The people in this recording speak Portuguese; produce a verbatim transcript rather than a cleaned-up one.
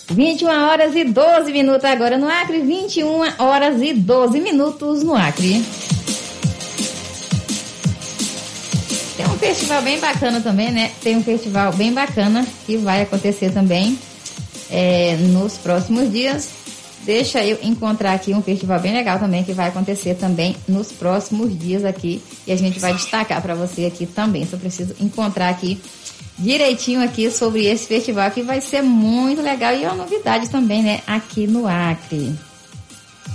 vinte e uma horas e doze minutos agora no Acre, vinte e uma horas e doze minutos no Acre. Tem um festival bem bacana também, né? Tem um festival bem bacana que vai acontecer também é, nos próximos dias. Deixa eu encontrar aqui um festival bem legal também que vai acontecer também nos próximos dias aqui e a gente vai destacar para você aqui também. Só preciso encontrar aqui direitinho aqui sobre esse festival que vai ser muito legal e é uma novidade também, né? Aqui no Acre.